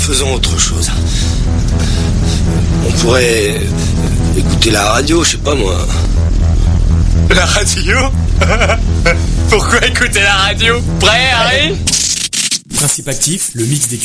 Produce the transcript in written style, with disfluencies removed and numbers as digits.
faisons autre chose. On pourrait écouter la radio, je sais pas moi. La radio? Pourquoi écouter la radio? Prêt, Harry? Principe actif, le mix des